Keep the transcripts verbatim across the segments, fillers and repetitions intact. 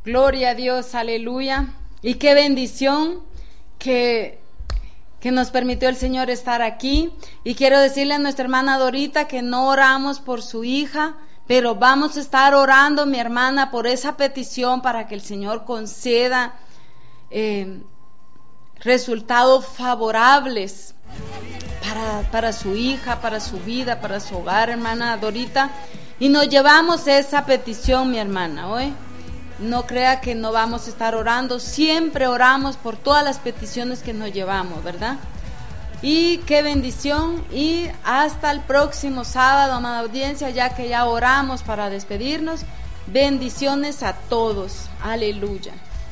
Gloria a Dios, aleluya. Y qué bendición que, que nos permitió el Señor estar aquí. Y quiero decirle a nuestra hermana Dorita que no oramos por su hija, pero vamos a estar orando, mi hermana, por esa petición para que el Señor conceda eh, resultados favorables para, para su hija, para su vida, para su hogar, hermana Dorita. Y nos llevamos esa petición, mi hermana, ¿oye? No crea que no vamos a estar orando, siempre oramos por todas las peticiones que nos llevamos, ¿verdad? Y qué bendición, y hasta el próximo sábado, amada audiencia, ya que ya oramos para despedirnos. Bendiciones a todos, aleluya.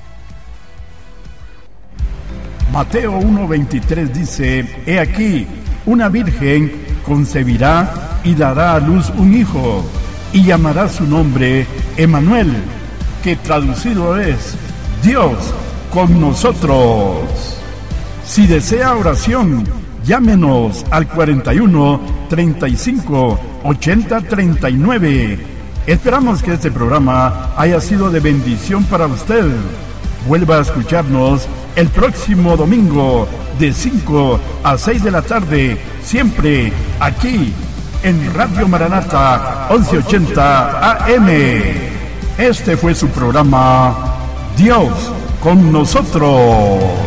Mateo uno veintitrés dice: He aquí, una virgen concebirá y dará a luz un hijo, y llamará su nombre Emmanuel, que traducido es Dios con nosotros. Si desea oración, llámenos al cuarenta y uno, treinta y cinco, ochenta, treinta y nueve. Esperamos que este programa haya sido de bendición para usted. Vuelva a escucharnos el próximo domingo de cinco a seis de la tarde, siempre aquí en Radio Maranata once ochenta A M. Este fue su programa Dios con nosotros.